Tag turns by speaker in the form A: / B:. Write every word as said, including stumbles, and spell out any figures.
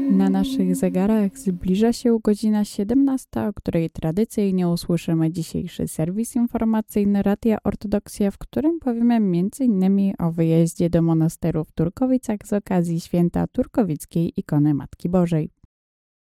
A: Na naszych zegarach zbliża się godzina siedemnasta, o której tradycyjnie usłyszymy dzisiejszy serwis informacyjny Radia Ortodoksja, w którym powiemy między innymi o wyjeździe do monasteru w Turkowicach z okazji święta turkowickiej ikony Matki Bożej.